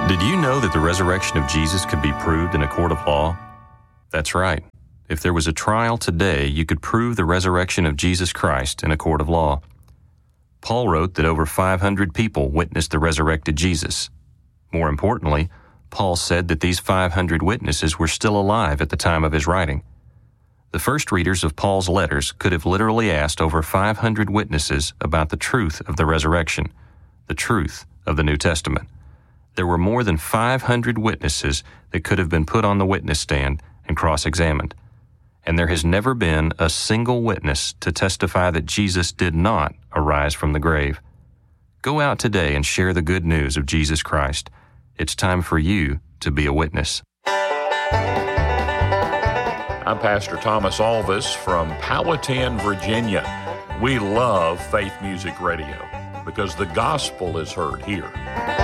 Did you know that the resurrection of Jesus could be proved in a court of law? That's right. If there was a trial today, you could prove the resurrection of Jesus Christ in a court of law. Paul wrote that over 500 people witnessed the resurrected Jesus. More importantly, Paul said that these 500 witnesses were still alive at the time of his writing. The first readers of Paul's letters could have literally asked over 500 witnesses about the truth of the resurrection, the truth of the New Testament. There were more than 500 witnesses that could have been put on the witness stand and cross-examined. And there has never been a single witness to testify that Jesus did not arise from the grave. Go out today and share the good news of Jesus Christ. It's time for you to be a witness. I'm Pastor Thomas Alvis from Powhatan, Virginia. We love Faith Music Radio because the gospel is heard here.